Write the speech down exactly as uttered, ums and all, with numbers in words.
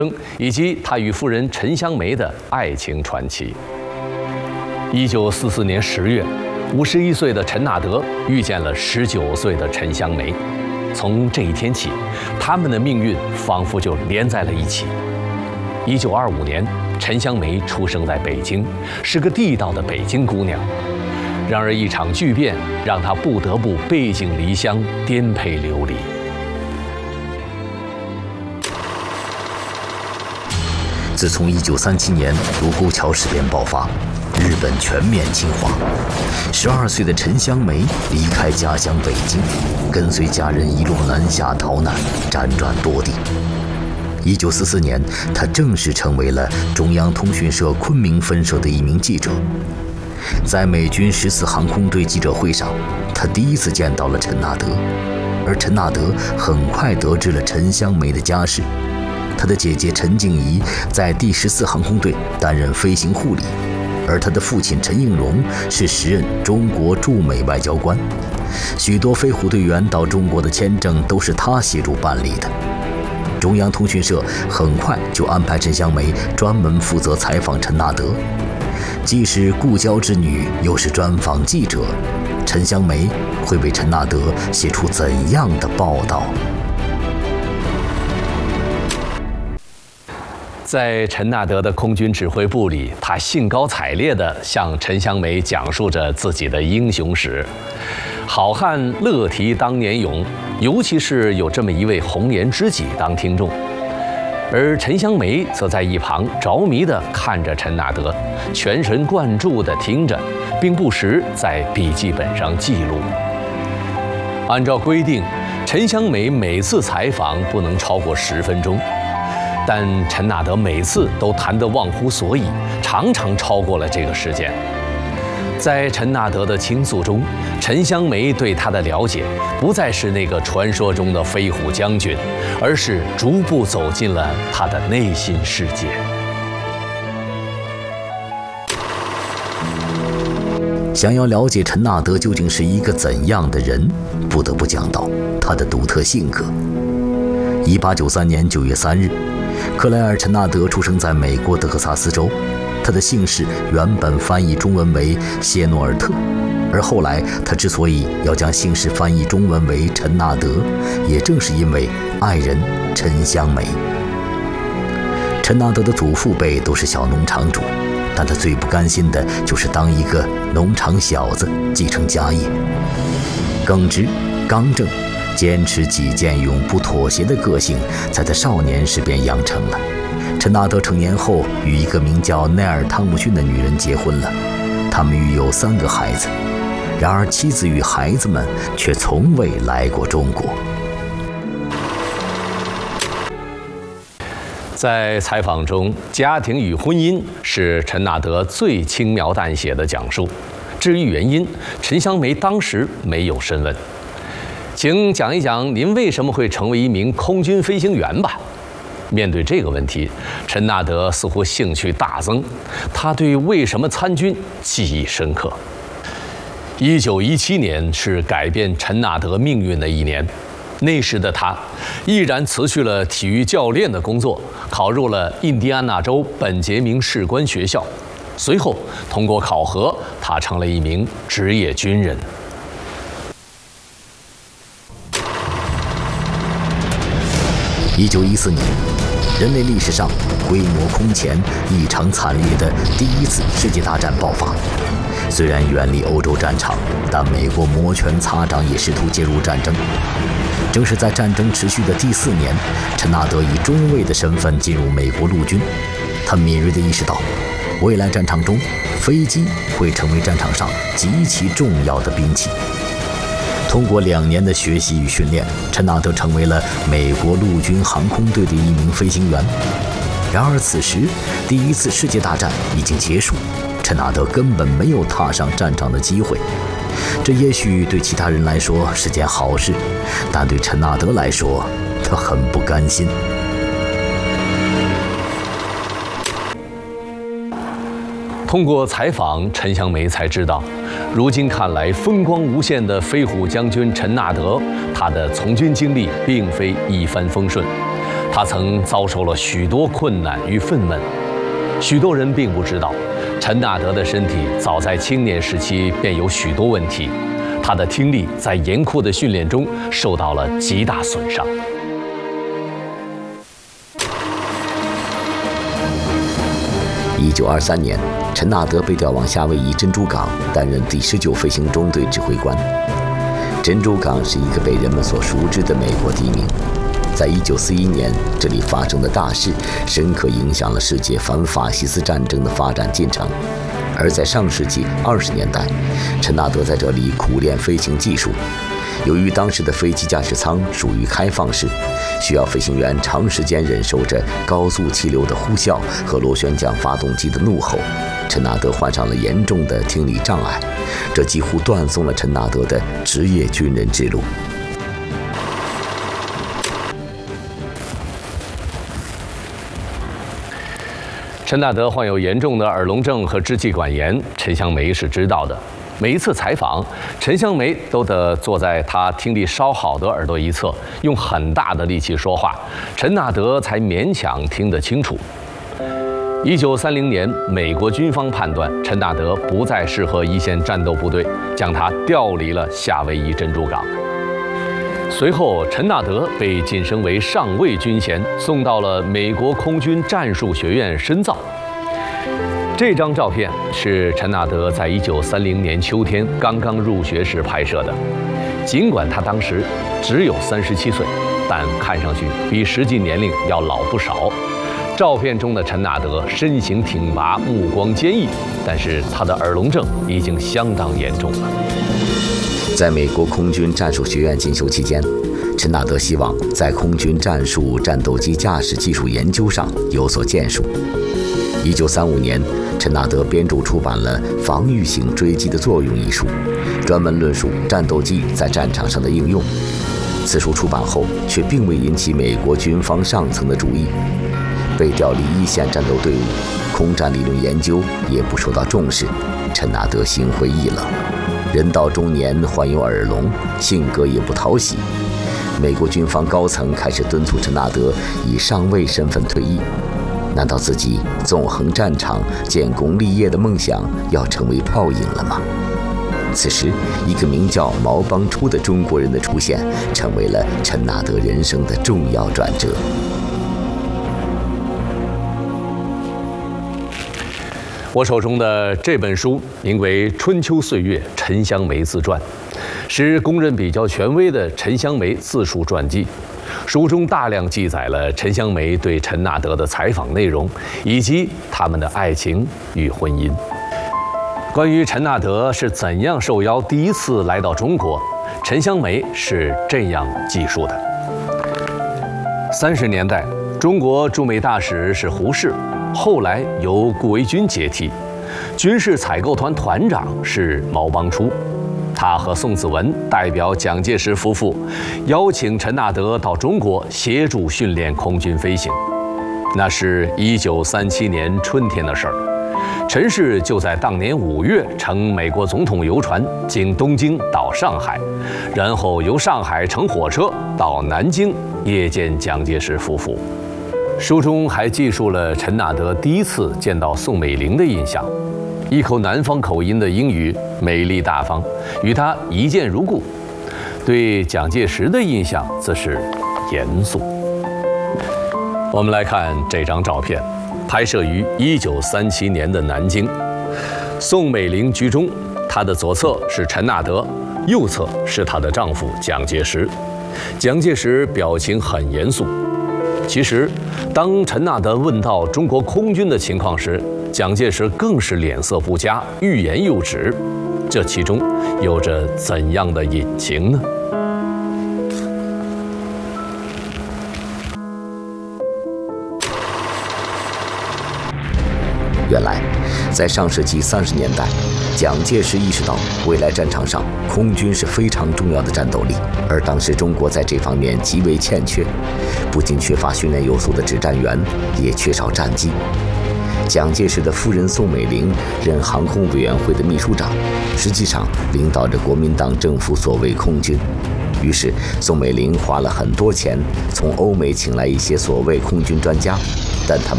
以及他与夫人陈香梅的爱情传奇。一九四四年十月，五十一岁的陈纳德遇见了十九岁的陈香梅，从这一天起，他们的命运仿佛就连在了一起。一九二五年，陈香梅出生在北京，是个地道的北京姑娘。然而，一场巨变让她不得不背井离乡，颠沛流离。 自从一九三七年卢沟桥事变爆发，日本全面侵华，十二岁的陈香梅离开家乡北京，跟随家人一路南下逃难，辗转多地。一九四四年，他正式成为了中央通讯社昆明分社的一名记者。在美军十四航空队记者会上，他第一次见到了陈纳德，而陈纳德很快得知了陈香梅的家世。他的姐姐陈静怡在第十四航空队担任飞行护理，而他的父亲陈应荣是时任中国驻美外交官，许多飞虎队员到中国的签证都是他协助办理的。中央通讯社很快就安排陈香梅专门负责采访陈纳德，既是故交之女，又是专访记者，陈香梅会为陈纳德写出怎样的报道？ 在陈纳德的空军指挥部里，他兴高采烈地向陈香梅讲述着自己的英雄史。好汉乐题当年勇，尤其是有这么一位红颜知己当听众。而陈香梅则在一旁着迷地看着陈纳德，全神贯注地听着，并不时在笔记本上记录。按照规定，陈香梅每次采访不能超过十分钟。但陈纳德每次都谈得忘乎所以，常常超过了这个时间。在陈纳德的倾诉中，陈香梅对他的了解不再是那个传说中的飞虎将军，而是逐步走进了他的内心世界。 想要了解陈纳德究竟是一个怎样的人，不得不讲到他的独特性格。一八九三年九月三日，克莱尔·陈纳德出生在美国德克萨斯州，他的姓氏原本翻译中文为谢诺尔特，而后来他之所以要将姓氏翻译中文为陈纳德，也正是因为爱人陈香梅。陈纳德的祖父辈都是小农场主，但他最不甘心的就是当一个农场小子继承家业。耿直、刚正、坚持己见、永不妥协的个性，在他少年时便养成了。陈纳德成年后与一个名叫奈尔·汤姆逊的女人结婚了，他们育有三个孩子。然而妻子与孩子们却从未来过中国。 在采访中，家庭与婚姻是陈纳德最轻描淡写的讲述。至于原因，陈香梅当时没有深问。请讲一讲您为什么会成为一名空军飞行员吧。面对这个问题，陈纳德似乎兴趣大增，他对为什么参军记忆深刻。一九一七年是改变陈纳德命运的一年，那时的他毅然辞去了体育教练的工作，考入了印第安纳州本杰明士官学校。随后通过考核，他成了一名职业军人。 一九一四年，人类历史上规模空前、异常惨烈的第一次世界大战爆发。虽然远离欧洲战场，但美国摩拳擦掌也试图介入战争。正是在战争持续的第四年，陈纳德以中尉的身份进入美国陆军。他敏锐地意识到，未来战场中，飞机会成为战场上极其重要的兵器。通过两年的学习与训练，陈纳德成为了美国陆军航空队的一名飞行员。然而此时，第一次世界大战已经结束，陈纳德根本没有踏上战场的机会。这也许对其他人来说是件好事，但对陈纳德来说，他很不甘心。 通过采访，陈香梅才知道，如今看来风光无限的飞虎将军陈纳德，他的从军经历并非一帆风顺。 他曾遭受了许多困难与愤懑。许多人并不知道，陈纳德的身体早在青年时期便有许多问题，他的听力在严酷的训练中受到了极大损伤。 一九二三年，陈纳德被调往夏威夷珍珠港，担任第十九飞行中队指挥官。珍珠港是一个被人们所熟知的美国地名。在一九四一年，这里发生的大事深刻影响了世界反法西斯战争的发展进程。而在上世纪二十年代，陈纳德在这里苦练飞行技术。由于当时的飞机驾驶舱属于开放式，需要飞行员长时间忍受着高速气流的呼啸和螺旋桨发动机的怒吼，陈纳德患上了严重的听力障碍，这几乎断送了陈纳德的职业军人之路。 陈纳德患有严重的耳聋症和支气管炎，陈香梅是知道的。每一次采访，陈香梅都得坐在他听力稍好的耳朵一侧，用很大的力气说话，陈纳德才勉强听得清楚。一九三零年，美国军方判断陈纳德不再适合一线战斗部队，将他调离了夏威夷珍珠港。随后，陈纳德被晋升为上尉军衔，送到了美国空军战术学院深造。这张照片是陈纳德在一九三零年秋天刚刚入学时拍摄的。尽管他当时只有三十七岁，但看上去比实际年龄要老不少。照片中的陈纳德身形挺拔，目光坚毅，但是他的耳聋症已经相当严重了。 在美国空军战术学院进修期间，陈纳德希望在空军战术战斗机驾驶技术研究上有所建树。一九三五年，陈纳德编著出版了《防御型追击的作用》一书，专门论述战斗机在战场上的应用。此书出版后，却并未引起美国军方上层的注意。被调离一线战斗队伍，空战理论研究也不受到重视，陈纳德心灰意冷。人到中年，患有耳聋，性格也不讨喜。美国军方高层开始敦促陈纳德以上尉身份退役。难道自己纵横战场、建功立业的梦想要成为泡影了吗？此时，一个名叫毛邦初的中国人的出现，成为了陈纳德人生的重要转折。 我手中的这本书名为《春秋岁月陈香梅自传》，是公认比较权威的陈香梅自述传记。书中大量记载了陈香梅对陈纳德的采访内容，以及他们的爱情与婚姻。关于陈纳德是怎样受邀第一次来到中国，陈香梅是这样记述的：三十年代，中国驻美大使是胡适，后来由顾维钧接替，军事采购团团长是毛邦初。他和宋子文代表蒋介石夫妇，邀请陈纳德到中国协助训练空军飞行。那是一九三七年春天的事儿。陈氏就在当年五月乘美国总统游船经东京到上海，然后由上海乘火车到南京谒见蒋介石夫妇。书中还记述了陈纳德第一次见到宋美龄的印象。一口南方口音的英语，美丽大方，与他一见如故。对蒋介石的印象则是严肃。我们来看这张照片，拍摄于一九三七年的南京。宋美龄居中，她的左侧是陈纳德，右侧是她的丈夫蒋介石。蒋介石表情很严肃。其实，当陈纳德问到中国空军的情况时，蒋介石更是脸色不佳，欲言又止。这其中有着怎样的隐情呢？ 原来，在上世纪三十年代，蒋介石意识到未来战场上空军是非常重要的战斗力，而当时中国在这方面极为欠缺，不仅缺乏训练有素的指战员，也缺少战机。蒋介石的夫人宋美龄任航空委员会的秘书长，实际上领导着国民党政府所谓空军。 于是宋美龄花了很多钱从欧美请来一些所谓空军专家，但他们